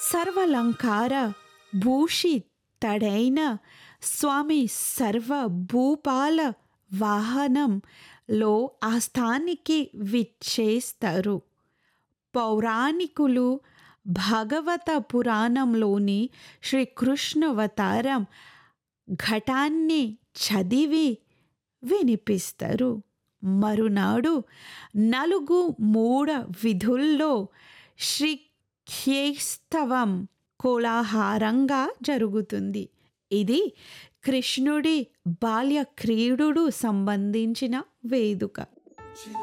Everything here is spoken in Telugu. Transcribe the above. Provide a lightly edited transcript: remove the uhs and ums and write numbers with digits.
సర్వలంకార భూషితడైన స్వామి సర్వభూపాల వాహనంలో ఆస్థానికి విచ్చేస్తారు. పౌరాణికులు భాగవత పురాణంలోని శ్రీకృష్ణావతారం ఘటాన్ని చదివి వినిపిస్తారు. మరునాడు 4 వీధుల్లో శ్రీక్షేత్రవం కోలాహలంగా జరుగుతుంది. ఇది కృష్ణుడి బాల్య క్రీడకు సంబంధించిన వేడుక.